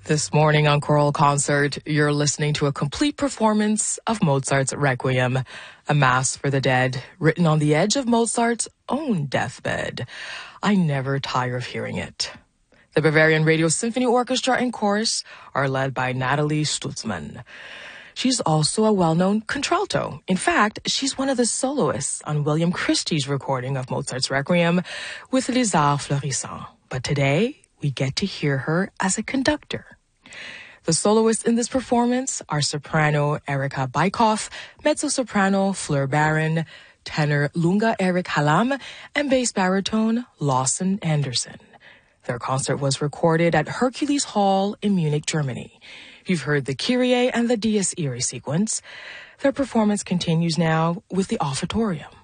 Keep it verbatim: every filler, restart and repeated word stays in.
This morning on Choral Concert, you're listening to a complete performance of Mozart's Requiem, a mass for the dead, written on the edge of Mozart's own deathbed. I never tire of hearing it. The Bavarian Radio Symphony Orchestra and Chorus are led by Nathalie Stutzmann. She's also a well-known contralto. In fact, she's one of the soloists on William Christie's recording of Mozart's Requiem with Les Arts Florissants. But today, we get to hear her as a conductor. The soloists in this performance are soprano Erika Bykoff, mezzo-soprano Fleur Baron, tenor Lunga Erik Hallam, and bass baritone Lawson Anderson. Their concert was recorded at Hercules Hall in Munich, Germany. You've heard the Kyrie and the Dies Irae sequence. Their performance continues now with the offertorium.